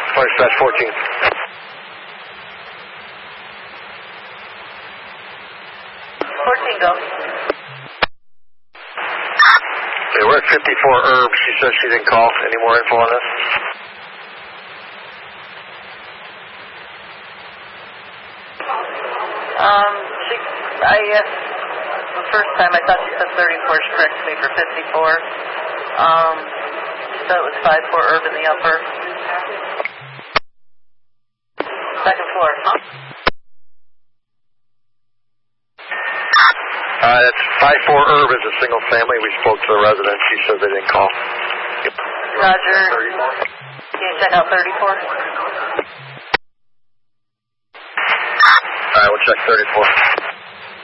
Fire/14. Go. Okay, we're at 54 Herb. She says she didn't call. Any more info on this? The first time I thought she said 34. She corrected me for 54. She said it was 54 Herb in the upper. Second floor. That's 54 Herb is a single family. We spoke to the resident. She says they didn't call. Yep. Roger. Can you check out 34? We'll check 34.